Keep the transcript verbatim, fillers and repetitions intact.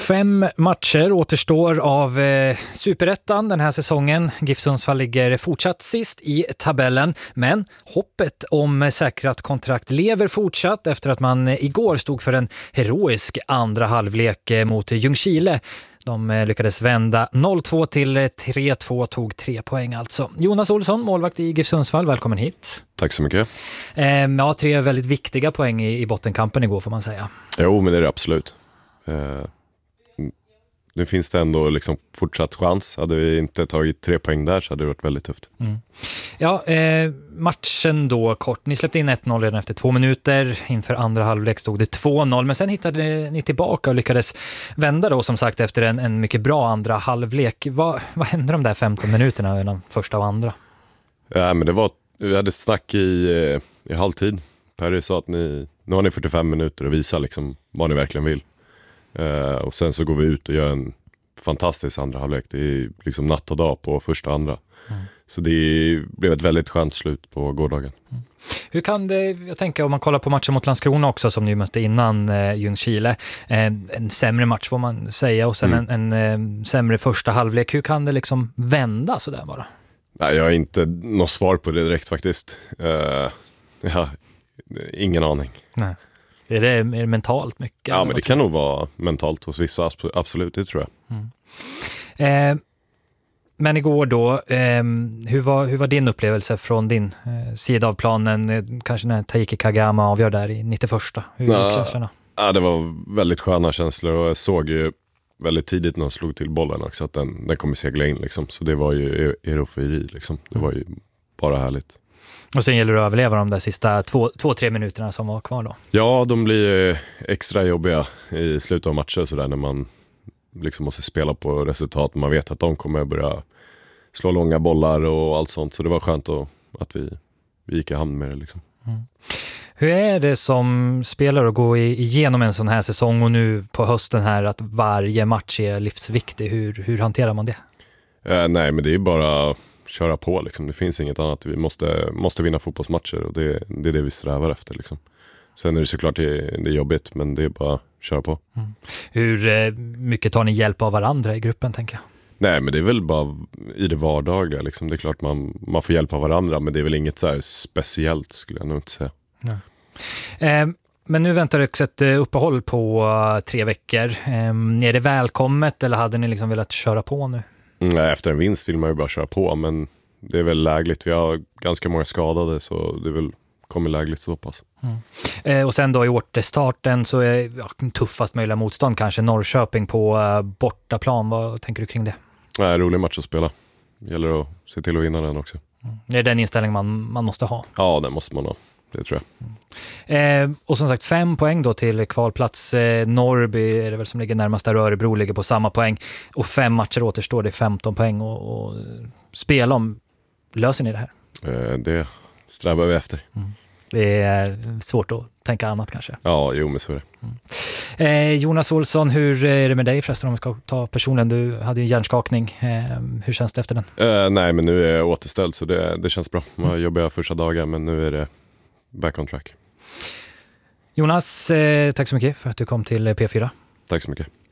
Fem matcher återstår av eh, Superettan den här säsongen. GIF Sundsvall ligger fortsatt sist i tabellen, men hoppet om säkrat kontrakt lever fortsatt efter att man igår stod för en heroisk andra halvlek mot Ljungskile. De lyckades vända noll två till tre två, tog tre poäng alltså. Jonas Olsson, målvakt i GIF Sundsvall, välkommen hit. Tack så mycket. Eh, ja, tre väldigt viktiga poäng i, i bottenkampen igår får man säga. Jo, men det är det absolut. Eh, nu finns det ändå liksom fortsatt chans. Hade vi inte tagit tre poäng där så hade det varit väldigt tufft. Mm. Ja, eh, matchen då kort. Ni släppte in ett noll redan efter två minuter. Inför andra halvlek stod det två noll. Men sen hittade ni tillbaka och lyckades vända då som sagt efter en, en mycket bra andra halvlek. Vad, vad hände de där femton minuterna mellan första och andra? Ja, men det var, vi hade snack i, i halvtid. Perry sa att ni, nu har ni fyrtiofem minuter att visa liksom vad ni verkligen vill. Uh, och sen så går vi ut och gör en fantastisk andra halvlek. Det är liksom natt och dag på första och andra. Mm. Så det blev ett väldigt skönt slut på gårdagen. Mm. Hur kan det, jag tänker om man kollar på matchen mot Landskrona också som ni mötte innan eh, Ljungskile. Eh, en sämre match får man säga och sen mm. en, en eh, sämre första halvlek. Hur kan det liksom vända så där bara? Nej, jag har inte något svar på det direkt faktiskt. Uh, ja, ingen aning. Nej. Är det, är det mentalt mycket? Ja, men det kan nog vara mentalt hos vissa, absolut, det tror jag. Mm. Eh, men igår då, eh, hur, var, hur var din upplevelse från din eh, sida av planen? Eh, kanske när Taiki Kagama avgör där i nittioförsta. Hur ja, gick känslorna? Ja, det var väldigt sköna känslor och jag såg ju väldigt tidigt när de slog till bollen också att den, den kommer segla in liksom. Så det var ju eufori liksom. Det var ju bara härligt. Och sen gäller det att överleva de där sista två, två tre minuterna som var kvar då. Ja, de blir extra jobbiga i slutet av matcher så där när man liksom måste spela på resultat. Man vet att de kommer börja slå långa bollar och allt sånt. Så det var skönt att, att vi, vi gick i hamn med det liksom. Mm. Hur är det som spelare att gå igenom en sån här säsong och nu på hösten här att varje match är livsviktig? Hur, hur hanterar man det? Eh, nej, men det är bara köra på liksom. Det finns inget annat. Vi måste, måste vinna fotbollsmatcher och det, det är det vi strävar efter liksom. Sen är det såklart det, det är jobbigt, men det är bara att köra på. Mm. Hur eh, mycket tar ni hjälp av varandra i gruppen, tänker jag? Nej, men det är väl bara i det vardagliga liksom. Det är klart man, man får hjälp av varandra, men det är väl inget så här speciellt skulle jag nog inte säga. Nej. Eh, men nu väntar det också ett uppehåll på uh, tre veckor. Eh, är det välkommet eller hade ni liksom velat köra på nu? Nej, efter en vinst vill man ju bara köra på, men det är väl lägligt. Vi har ganska många skadade så det är väl kommer lägligt så pass. Mm. Eh, och sen då i återstarten så är ja, tuffast möjliga motstånd kanske Norrköping på uh, bortaplan. Vad tänker du kring det? Nej, rolig match att spela. Det gäller att se till att vinna den också. Mm. Det är den inställning man, man måste ha? Ja, den måste man ha. Det tror jag. Mm. Eh, och som sagt fem poäng då till kvalplats. Eh, Norrby är det väl som ligger närmast där, Örebro ligger på samma poäng. Och fem matcher återstår, det är femton poäng och, och spela om. Löser ni det här? Eh, det strävar vi efter. Mm. Det är svårt att tänka annat kanske. Ja, jo men så är det. Mm. Eh, Jonas Olsson, hur är det med dig förresten om vi ska ta personen? Du hade ju en hjärnskakning. Eh, hur känns det efter den? Eh, nej, men nu är jag återställd så det, det känns bra. Jag jobbar första dagen men nu är det back on track. Jonas, eh, tack så mycket för att du kom till P fyra. Tack så mycket.